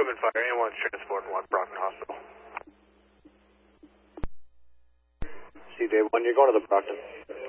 equipment fire, anyone's transport in West Brockton Hospital. C Dave 1, you're going to the Brockton.